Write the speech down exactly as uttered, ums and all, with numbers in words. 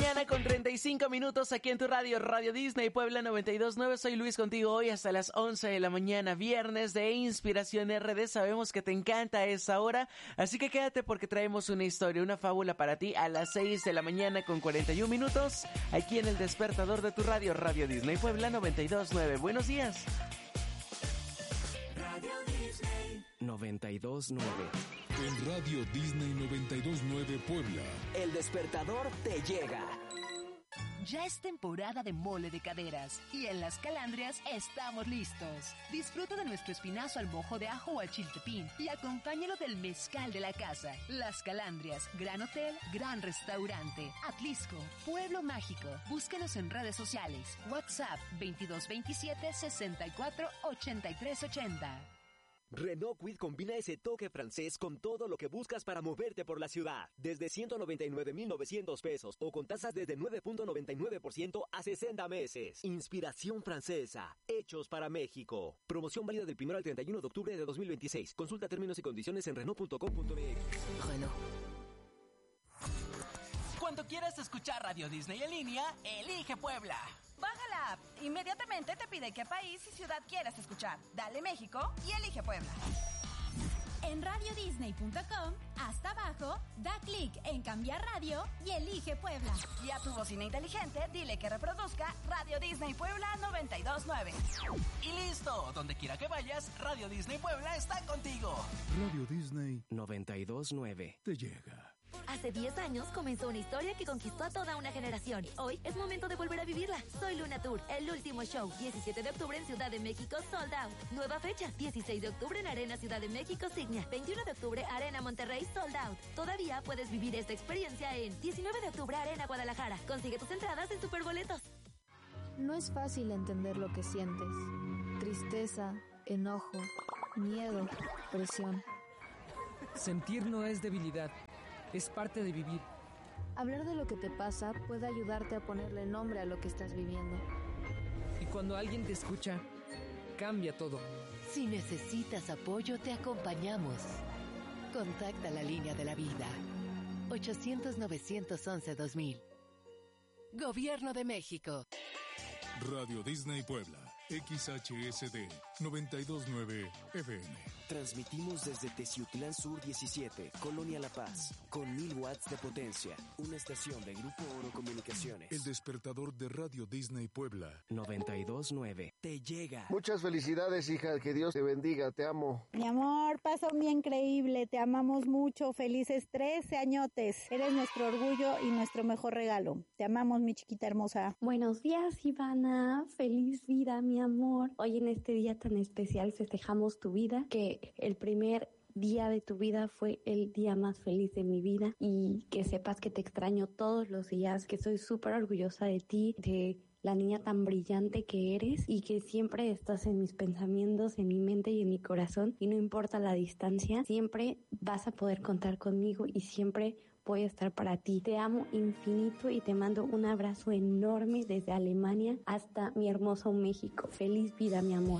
mañana con treinta y cinco minutos aquí en tu radio, Radio Disney Puebla noventa y dos punto nueve. Soy Luis contigo hoy hasta las once de la mañana, viernes de Inspiración R D. Sabemos que te encanta esa hora, así que quédate porque traemos una historia, una fábula para ti a las seis de la mañana con cuarenta y un minutos, aquí en el despertador de tu radio, Radio Disney Puebla noventa y dos punto nueve. Buenos días. Radio Disney noventa y dos punto nueve. En Radio Disney noventa y dos punto nueve Puebla, El despertador te llega. Ya es temporada de mole de caderas y en Las Calandrias estamos listos. Disfruta de nuestro espinazo al mojo de ajo o al chiltepín y acompáñalo del mezcal de la casa. Las Calandrias, gran hotel, gran restaurante. Atlisco, pueblo mágico. Búscanos en redes sociales. WhatsApp veintidós veintisiete sesenta y cuatro ochenta y tres ochenta. Renault Kwid combina ese toque francés con todo lo que buscas para moverte por la ciudad. Desde ciento noventa y nueve mil novecientos pesos o con tasas desde nueve punto noventa y nueve por ciento a sesenta meses. Inspiración francesa. Hechos para México. Promoción válida del primero al treinta y uno de octubre de dos mil veintiséis. Consulta términos y condiciones en Renault punto com punto m x. Renault. Cuando quieras escuchar Radio Disney en línea, elige Puebla. Baja la app. Inmediatamente te pide qué país y ciudad quieras escuchar. Dale México y elige Puebla. En radio disney punto com, hasta abajo, da clic en cambiar radio y elige Puebla. Y a tu bocina inteligente, dile que reproduzca Radio Disney Puebla noventa y dos punto nueve. Y listo, donde quiera que vayas, Radio Disney Puebla está contigo. Radio Disney noventa y dos punto nueve te llega. Hace diez años comenzó una historia que conquistó a toda una generación. Hoy es momento de volver a vivirla. Soy Luna Tour, el último show. diecisiete de octubre en Ciudad de México, sold out. Nueva fecha, dieciséis de octubre en Arena Ciudad de México, Signia. veintiuno de octubre, Arena Monterrey, sold out. Todavía puedes vivir esta experiencia en diecinueve de octubre, Arena Guadalajara. Consigue tus entradas en Superboletos. No es fácil entender lo que sientes. Tristeza, enojo, miedo, presión. Sentir no es debilidad. Es parte de vivir. Hablar de lo que te pasa puede ayudarte a ponerle nombre a lo que estás viviendo. Y cuando alguien te escucha, cambia todo. Si necesitas apoyo, te acompañamos. Contacta la línea de la vida. ochocientos novecientos once dos mil. Gobierno de México. Radio Disney Puebla, X H S D noventa y dos punto nueve F M. Transmitimos desde Teciutlán Sur diecisiete, Colonia La Paz, con mil watts de potencia. Una estación de Grupo Oro Comunicaciones. El despertador de Radio Disney Puebla noventa y dos punto nueve te llega. Muchas felicidades, hija. Que Dios te bendiga. Te amo. Mi amor, pasa un día increíble. Te amamos mucho. Felices trece añotes. Eres nuestro orgullo y nuestro mejor regalo. Te amamos, mi chiquita hermosa. Buenos días, Ivana. Feliz vida, mi amor. Hoy en este día tan especial festejamos tu vida, que el primer día de tu vida fue el día más feliz de mi vida, y que sepas que te extraño todos los días, que soy súper orgullosa de ti, de la niña tan brillante que eres, y que siempre estás en mis pensamientos, en mi mente y en mi corazón, y no importa la distancia, siempre vas a poder contar conmigo y siempre voy a estar para ti. Te amo infinito y te mando un abrazo enorme desde Alemania hasta mi hermoso México. Feliz vida, mi amor.